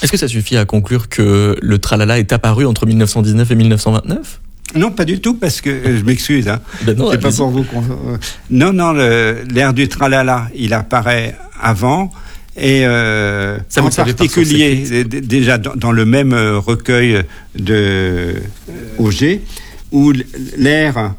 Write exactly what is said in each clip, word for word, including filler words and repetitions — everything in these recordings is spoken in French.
Est-ce que ça suffit à conclure que le tralala est apparu entre mille neuf cent dix-neuf et mille neuf cent vingt-neuf ? Non, pas du tout, parce que euh, je m'excuse. Hein. Ben non, c'est pas pour vous. Qu'on... Non, non, le, l'air du tralala, il apparaît avant. Et euh, ça en particulier, d- déjà dans, dans le même recueil de euh, Auger, où l'air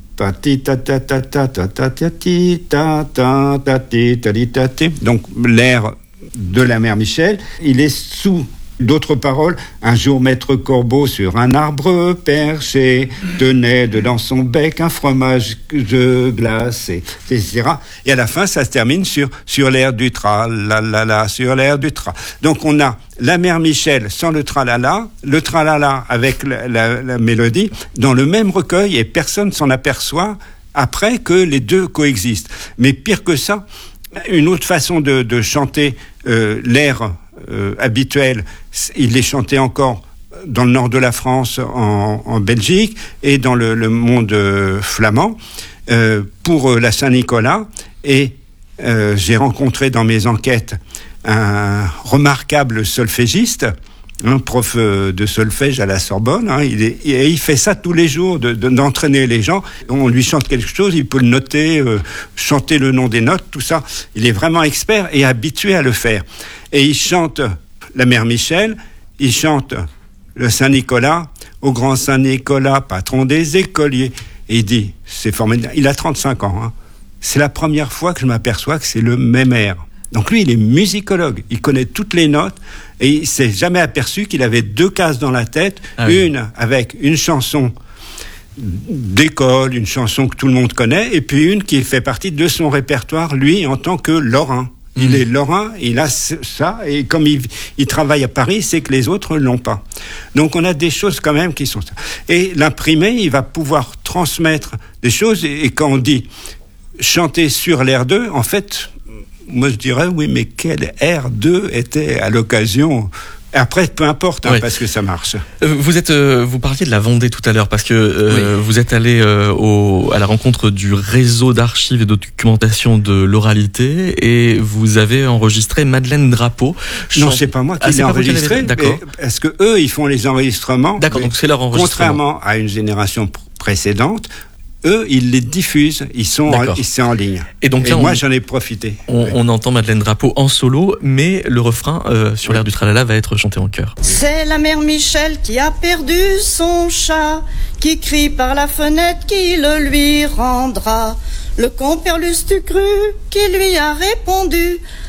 donc l'air de la mère Michel, il est sous d'autres paroles. Un jour, maître Corbeau sur un arbre perché tenait dans son bec un fromage glacé, et cetera. Et à la fin, ça se termine sur sur l'air du tra la la la sur l'air du tra. Donc on a la mère Michel sans le tralala, le tralala avec la, la, la mélodie dans le même recueil, et personne s'en aperçoit après que les deux coexistent. Mais pire que ça, une autre façon de, de chanter euh, l'air euh, habituel, il est chanté encore dans le nord de la France, en, en Belgique et dans le, le monde euh, flamand euh, pour euh, la Saint-Nicolas. Et euh, j'ai rencontré dans mes enquêtes un remarquable solfégiste, un prof de solfège à la Sorbonne, hein, il, est, et il fait ça tous les jours, de, de, d'entraîner les gens. On lui chante quelque chose, il peut le noter, euh, chanter le nom des notes, tout ça. Il est vraiment expert et habitué à le faire. Et il chante la mère Michel, il chante le Saint-Nicolas, au grand Saint-Nicolas, patron des écoliers. Et il dit, c'est formidable, il a trente-cinq ans, hein. C'est la première fois que je m'aperçois que c'est le même air. Donc lui, il est musicologue, il connaît toutes les notes et il s'est jamais aperçu qu'il avait deux cases dans la tête, ah oui. Une avec une chanson d'école, une chanson que tout le monde connaît, et puis une qui fait partie de son répertoire, lui, en tant que Lorrain. Mmh. Il est Lorrain, il a ça, et comme il, il travaille à Paris, c'est que les autres l'ont pas. Donc on a des choses quand même qui sont ça. Et l'imprimé, il va pouvoir transmettre des choses, et, et quand on dit chanter sur l'air deux, en fait... Moi, je dirais, oui, mais quel R deux était à l'occasion. Après, peu importe, hein, oui. Parce que ça marche. Euh, vous êtes, euh, vous parliez de la Vendée tout à l'heure, parce que euh, oui. Vous êtes allé euh, au, à la rencontre du réseau d'archives et de documentation de l'oralité, et vous avez enregistré Madeleine Drapeau. Chant... Non, c'est pas moi qui ah, l'ai enregistré. D'accord. Parce que eux, ils font les enregistrements. D'accord, donc c'est leur enregistrement. Contrairement à une génération pr- précédente. Eux, ils les diffusent, ils sont, en, ils sont en ligne. Et donc là, et on, moi, j'en ai profité. On, oui. on entend Madeleine Drapeau en solo, mais le refrain euh, sur l'air du tralala va être chanté en chœur. C'est la mère Michel qui a perdu son chat, qui crie par la fenêtre qui le lui rendra. Le compère Lustucru qui lui a répondu: